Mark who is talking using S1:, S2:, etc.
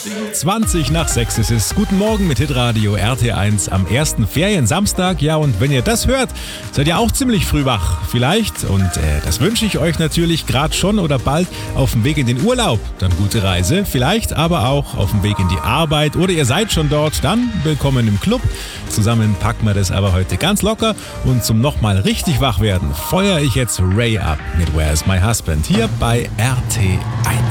S1: 20 nach 6 ist es. Guten Morgen mit Hitradio RT1 am ersten Feriensamstag. Ja, und wenn ihr das hört, seid ihr auch ziemlich früh wach. Vielleicht, und das wünsche ich euch natürlich gerade schon oder bald, auf dem Weg in den Urlaub. Dann gute Reise. Vielleicht aber auch auf dem Weg in die Arbeit oder ihr seid schon dort. Dann willkommen im Club. Zusammen packen wir das aber heute ganz locker. Und zum nochmal richtig wach werden, feuere ich jetzt Ray ab mit Where's My Husband hier bei RT1.